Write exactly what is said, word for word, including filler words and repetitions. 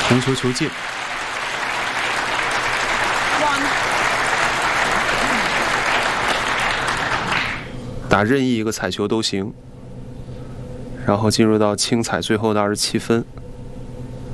红球球进，打任意一个彩球都行。然后进入到轻彩最后的二十七分。